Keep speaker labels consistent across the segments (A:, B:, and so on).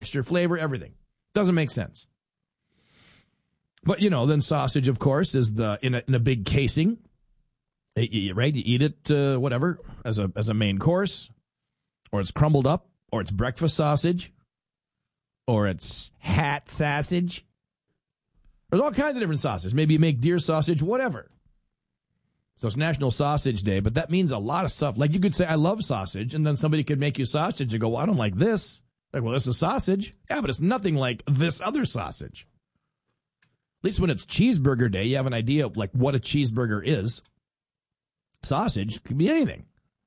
A: texture, flavor, everything. Doesn't make sense. But, then sausage, of course, is in a big casing. Right? You eat it, whatever, as a main course. Or it's crumbled up. Or it's breakfast sausage. Or it's hat sausage. There's all kinds of different sausages. Maybe you make deer sausage, whatever. So it's National Sausage Day, but that means a lot of stuff. Like you could say, I love sausage, and then somebody could make you sausage and go, well, I don't like this. Like, well, this is sausage. Yeah, but it's nothing like this other sausage. At least when it's cheeseburger day, you have an idea of like what a cheeseburger is. Sausage could be anything.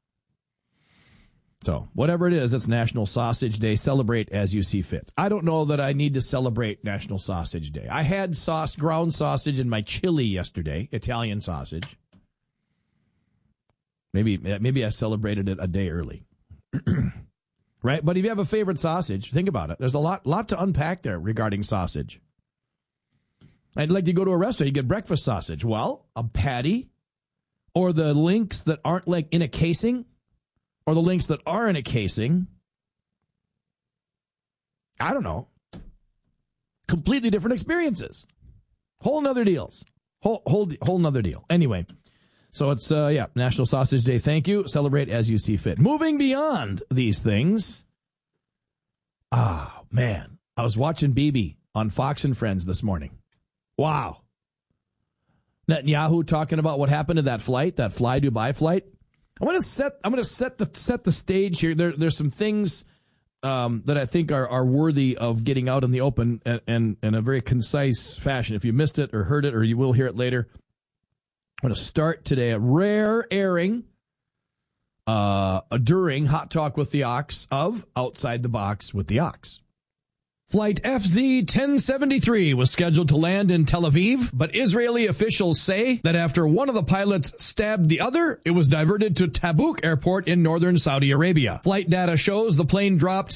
A: So whatever it is, it's National Sausage Day. Celebrate as you see fit. I don't know that I need to celebrate National Sausage Day. I had ground sausage in my chili yesterday, Italian sausage. Maybe I celebrated it a day early. Right? But if you have a favorite sausage, think about it. There's a lot to unpack there regarding sausage. I'd like to go to a restaurant, you get breakfast sausage. Well, a patty or the links that aren't like in a casing or the links that are in a casing. I don't know. Completely different experiences. Whole nother deals. Whole nother deal. Anyway. So it's, National Sausage Day. Thank you. Celebrate as you see fit. Moving beyond these things. Man. I was watching Bibi on Fox and Friends this morning. Wow. Netanyahu talking about what happened to that flight, that Fly Dubai flight. I'm going to set the stage here. There's some things that I think are worthy of getting out in the open and in a very concise fashion. If you missed it or heard it, or you will hear it later. I'm going to start today a rare airing during Hot Talk with the Ox of Outside the Box with the Ox. Flight FZ-1073 was scheduled to land in Tel Aviv, but Israeli officials say that after one of the pilots stabbed the other, it was diverted to Tabuk Airport in northern Saudi Arabia. Flight data shows the plane dropped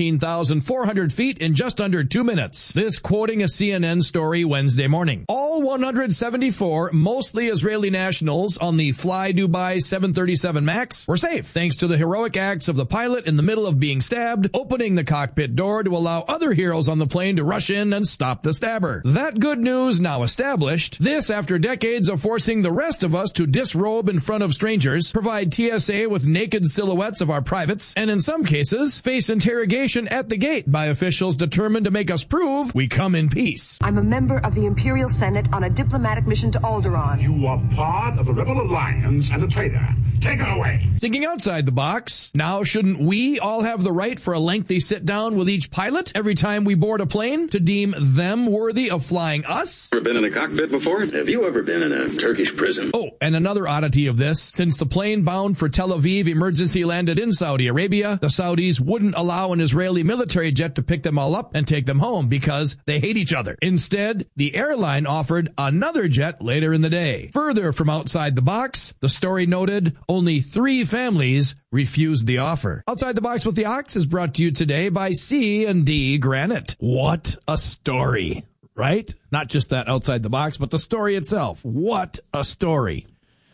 A: 17,400 feet in just under 2 minutes. This quoting a CNN story Wednesday morning. All 174, mostly Israeli nationals on the Fly Dubai 737 MAX were safe, thanks to the heroic acts of the pilot in the middle of being stabbed, opening the cockpit door to allow other heroes on the plane to rush in and stop the stabber. That good news now established. This after decades of forcing the rest of us to disrobe in front of strangers, provide TSA with naked silhouettes of our privates, and in some cases, face interrogation at the gate by officials determined to make us prove we come in peace.
B: I'm a member of the Imperial Senate on a diplomatic mission to Alderaan.
C: You are part of the Rebel Alliance and a traitor. Take it away.
A: Thinking outside the box, now shouldn't we all have the right for a lengthy sit down with each pilot every time we board a plane to deem them worthy of flying us?
D: Ever been in a cockpit before? Have you ever been in a Turkish prison?
A: Oh, and another oddity of this, since the plane bound for Tel Aviv emergency landed in Saudi Arabia, the Saudis wouldn't allow an Israeli military jet to pick them all up and take them home because they hate each other. Instead, the airline offered another jet later in the day. Further from outside the box, the story noted only 3 families refused the offer. Outside the Box with the Ox is brought to you today by C&D Granite. What a story, right? Not just that outside the box, but the story itself. What a story.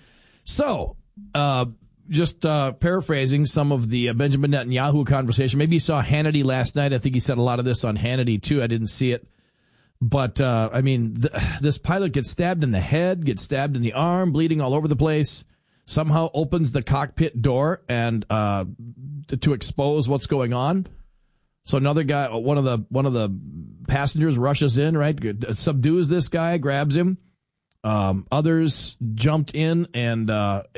A: So, just paraphrasing some of the Benjamin Netanyahu conversation. Maybe you saw Hannity last night. I think he said a lot of this on Hannity, too. I didn't see it. But, this pilot gets stabbed in the head, gets stabbed in the arm, bleeding all over the place. Somehow opens the cockpit door and to expose what's going on. So another guy, one of the passengers rushes in, right? Subdues this guy, grabs him. Others jumped in and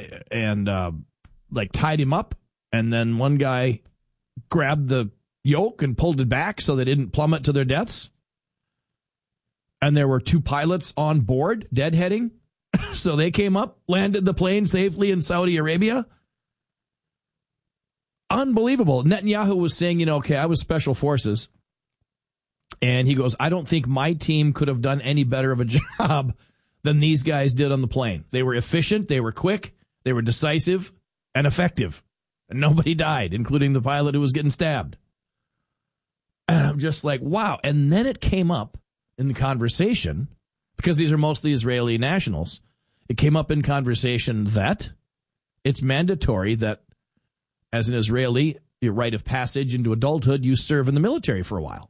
A: tied him up. And then one guy grabbed the yoke and pulled it back so they didn't plummet to their deaths. And there were 2 pilots on board, deadheading. So they came up, landed the plane safely in Saudi Arabia. Unbelievable. Netanyahu was saying, I was special forces. And he goes, I don't think my team could have done any better of a job than these guys did on the plane. They were efficient, they were quick, they were decisive and effective. And nobody died, including the pilot who was getting stabbed. And I'm just like, wow. And then it came up in the conversation, because these are mostly Israeli nationals, it came up in conversation that it's mandatory that as an Israeli Your rite of passage into adulthood, you serve in the military for a while.